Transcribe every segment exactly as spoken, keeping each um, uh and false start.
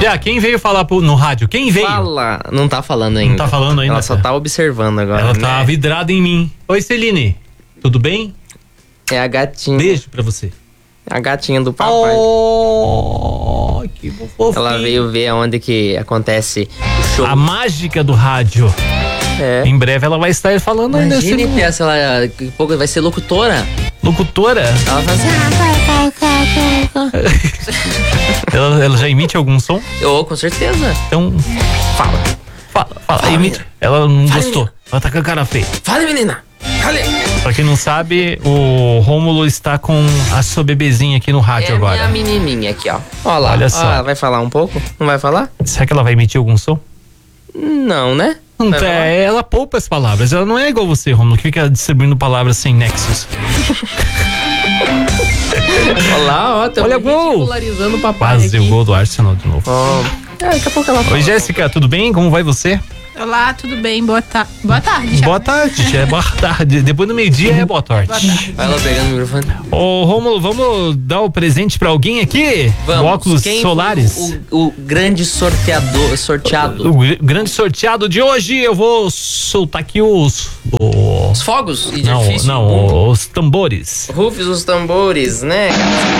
Olha, quem veio falar pro, no rádio? Quem veio? Fala. Não tá falando ainda. Não tá falando ainda. Ela só tá observando agora. Ela né? tá vidrada em mim. Oi, Celine. Tudo bem? É a gatinha. Beijo pra você. A gatinha do papai. Oh, que fofinho. Ela veio ver onde que acontece o show. A mágica do rádio. É. Em breve ela vai estar falando ainda. Imagine, assim, Pia, se ela daqui a pouco vai ser locutora. Locutora? Ela faz assim. ela, ela já emite algum som? Eu, com certeza. Então, Fala. fala, fala. Fala, Emite. Ela não Fala, gostou. menina. Ela tá com a cara feia. Fala, menina. Fala. Pra quem não sabe, o Rômulo está com a sua bebezinha aqui no rádio É agora. a minha menininha aqui, ó. Olha lá. Olha só. Ó, vai falar um pouco? Não vai falar? Será que ela vai emitir algum som? Não, né? Não, Vai falar? é, ela poupa as palavras. Ela não é igual você, Rômulo, que fica distribuindo palavras sem nexos. Olha lá, ó. Tá Olha o gol. ridicularizando o papai Quase aqui. o gol do Arsenal de novo. Ó. É, daqui a pouco ela fala. Oi, Jéssica, tudo bem? Como vai você? Olá, tudo bem? Boa, ta... boa tarde. Já. Boa tarde, já é boa tarde. Depois do meio-dia é boa tarde. Boa tarde. Vai lá pegando o microfone. Ô, Rômulo, vamos dar o presente pra alguém aqui? Vamos. Óculos Quem solares. foi O, o grande sorteador, sorteado. O gr- grande sorteado de hoje, eu vou soltar aqui os... o- Os fogos e de Não, artifício. não, Um, os tambores. Rufos os tambores, né?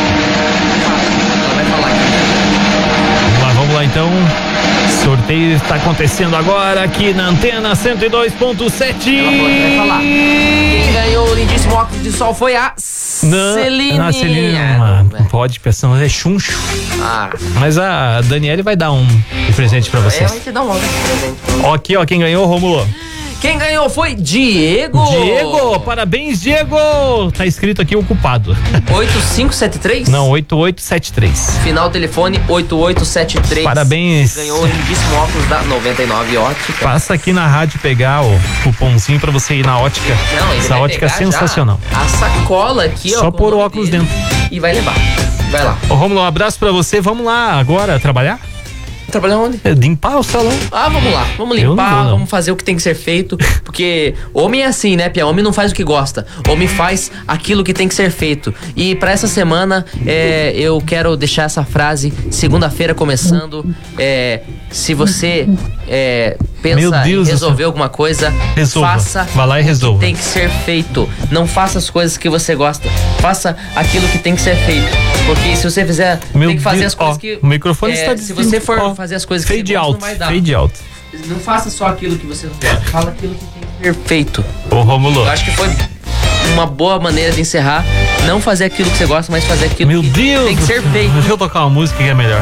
Ela vai falar aqui. Vamos lá, vamos lá então. Sorteio está acontecendo agora aqui na Antena cento e dois ponto sete. Ela falou que vai falar. Quem ganhou o lindíssimo óculos de sol foi a Não, Celine. não, Celine Ah, não, ah, não, não pode, pensando, é chuncho. Ah, Mas a Daniele vai dar um de presente pra ela vocês. vai te dar um óculos de presente. Ó, aqui, ó, quem ganhou, Rômulo. Quem ganhou foi Diego. Diego, parabéns, Diego. Tá escrito aqui o culpado. oito cinco sete três? Não, oito oito sete três. Final telefone oito oito sete três. Parabéns. Ganhou o lindíssimo óculos da noventa e nove Ótica. Passa aqui na rádio pegar o cupomzinho pra você ir na ótica. Não, ele Essa vai ótica é pegar sensacional. já a sacola aqui, ó. Só com pôr o nome óculos dele dentro. E vai levar. Vai lá. Ô, Rômulo, um abraço pra você. Vamos lá agora trabalhar? Trabalhar onde? É, limpar o salão. Ah, vamos lá. Vamos Eu não limpar, vou, não. vamos fazer o que tem que ser feito. Porque homem é assim, né, Pia? Homem não faz o que gosta. Homem faz aquilo que tem que ser feito. E pra essa semana, é, eu quero deixar essa frase, segunda-feira começando. É, se você é, Meu pensa Deus em do resolver céu. alguma coisa, Resolva. faça Vá lá e o que resolva. tem que ser feito. Não faça as coisas que você gosta. Faça aquilo que tem que ser feito. Porque se você fizer, Meu tem que fazer Deus, as coisas ó, que... o microfone é, está Se dizendo, você for ó, fazer as coisas que fade você gosta, out, não vai dar. fade out. Não faça só aquilo que você não gosta, fala aquilo que tem que ser feito. Ô, Rômulo. Eu acho que foi uma boa maneira de encerrar. Não fazer aquilo que você gosta, mas fazer aquilo Meu que Deus. tem que do ser céu. feito. Deixa eu tocar uma música que é melhor.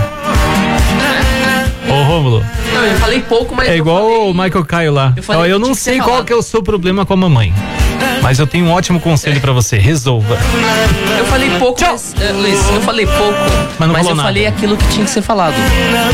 Ô, Rômulo. Não, eu falei pouco, mas É eu igual falei- o Michael Caio lá. eu falei Ó, eu que não tinha que ser sei qual falado. que é o seu problema com a mamãe. Mas eu tenho um ótimo conselho pra você. Resolva. Eu falei pouco, mas, eh, Luiz, eu falei pouco, Mas não mas falou eu nada. falei aquilo que tinha que ser falado.